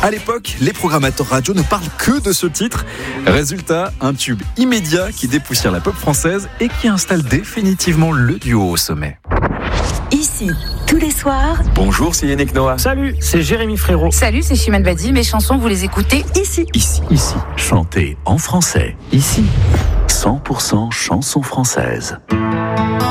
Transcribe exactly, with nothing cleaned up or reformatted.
À l'époque, les programmateurs radio ne parlent que de ce titre. Résultat, un tube immédiat qui dépoussière la pop française et qui installe définitivement le duo au sommet. Ici, tous les soirs. Bonjour, c'est Yannick Noah. Salut, c'est Jérémy Frérot. Salut, c'est Chimène Badi. Mes chansons, vous les écoutez ici. Ici. Ici. Chantez en français. Ici. cent pour cent chansons françaises.